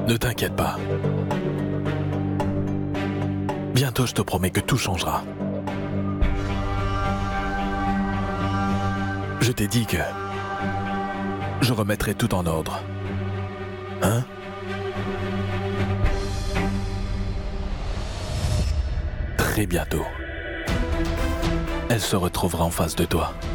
Ne t'inquiète pas. Bientôt, je te promets que tout changera. Je t'ai dit que je remettrai tout en ordre. Hein? Très bientôt, elle se retrouvera en face de toi.